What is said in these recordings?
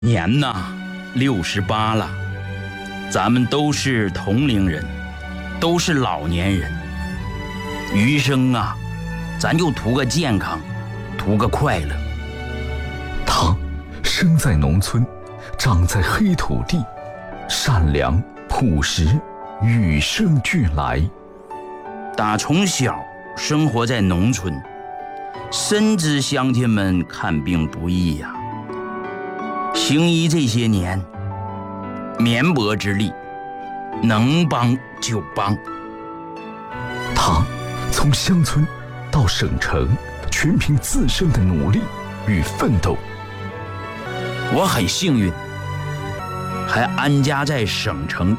年呐，68了，咱们都是同龄人，都是老年人。余生啊，咱就图个健康，图个快乐。 他生在农村，长在黑土地，善良朴实，与生俱来。 打从小生活在农村，深知乡亲们看病不易呀。行医这些年，绵薄之力，能帮就帮。 他从乡村到省城，全凭自身的努力与奋斗。 我很幸运，还安家在省城。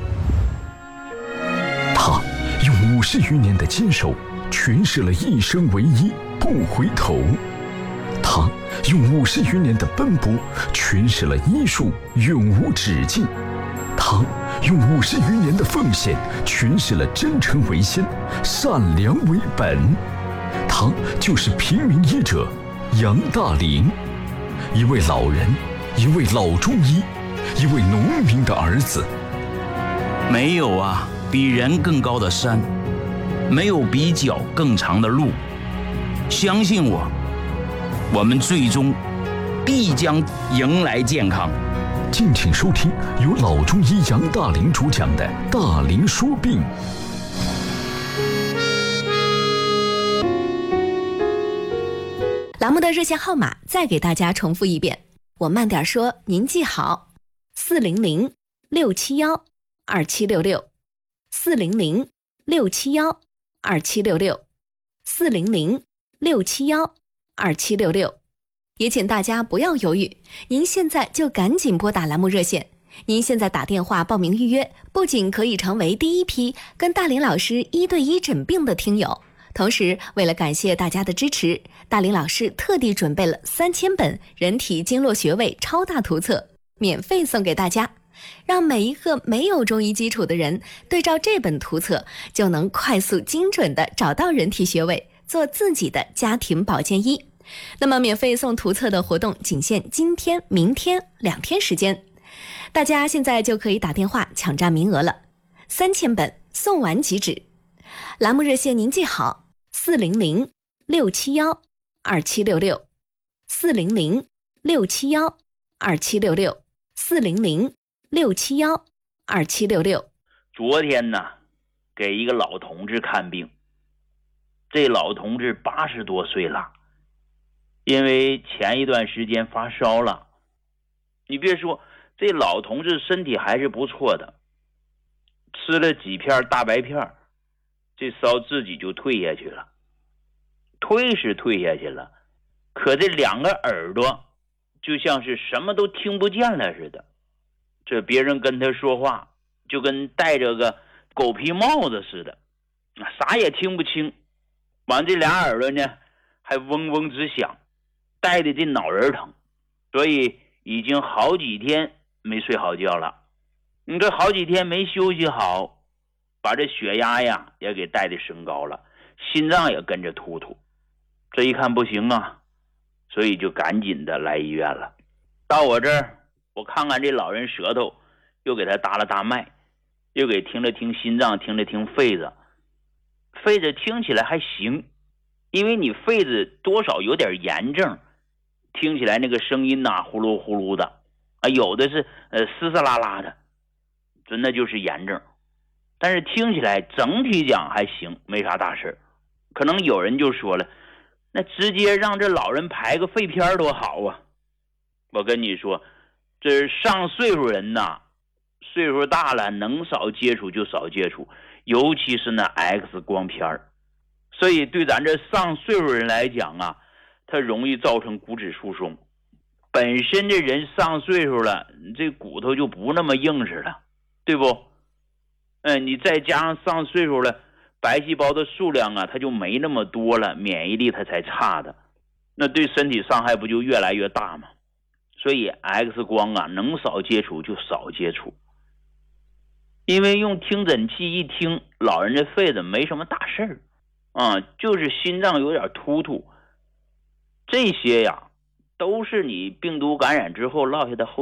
他用50余年的坚守，诠释了一生为一，不回头。他用50余年的奔波，诠释了医术永无止境。他用50余年的奉献，诠释了真诚为先，善良为本。他就是平民医者杨大林，一位老人，一位老中医，一位农民的儿子。 没有啊，比人更高的山，没有比脚更长的路。相信我，我们最终必将迎来健康。 敬请收听由老中医杨大林主讲的《大林说病》。 栏目的热线号码再给大家重复一遍，我慢点说，您记好，400-671-2766，400-671-2766，400-671-2766。也请大家不要犹豫，您现在就赶紧拨打栏目热线。您现在打电话报名预约，不仅可以成为第一批跟大林老师1对1诊病的听友，同时为了感谢大家的支持，大林老师特地准备了3000本人体经络穴位超大图册，免费送给大家，让每一个没有中医基础的人对照这本图册，就能快速精准地找到人体穴位，做自己的家庭保健医。那么免费送图册的活动仅限今天、明天2天时间，大家现在就可以打电话抢占名额了，3000本送完即止。栏目热线您记好，400-671-2766，400-671-2766，400-671-2766。 昨天呢，给一个老同志看病，这老同志80多岁了，因为前一段时间发烧了。你别说，这老同志身体还是不错的，吃了几片大白片，这烧自己就退下去了。退是退下去了，可这2个耳朵就像是什么都听不见了似的，这别人跟他说话就跟戴着个狗皮帽子似的，啥也听不清。完这俩耳朵呢还嗡嗡直响，带的这脑仁疼，所以已经好几天没睡好觉了。你这好几天没休息好，把这血压呀也给带的升高了，心脏也跟着突突。这一看不行啊，所以就赶紧的来医院了。到我这儿，我看看这老人舌头，又给他搭了搭脉，又给听了听心脏，听了听肺子。肺子听起来还行，因为你肺子多少有点炎症，听起来那个声音呐呼噜呼噜的啊，有的是嘶嘶啦啦的，真的就是炎症。但是听起来整体讲还行，没啥大事。可能有人就说了，那直接让这老人排个肺片多好啊。我跟你说，这上岁数人呐，岁数大了，能少接触就少接触，尤其是那 X 光片。所以对咱这上岁数人来讲啊，它容易造成骨质疏松。本身这人上岁数了，这骨头就不那么硬实了，对不？你再加上上岁数了，白细胞的数量啊，它就没那么多了，免疫力它才差的，那对身体伤害不就越来越大吗？所以 X 光啊，能少接触就少接触。因为用听诊器一听，老人这肺子没什么大事儿，就是心脏有点突突，这些呀都是你病毒感染之后落下的后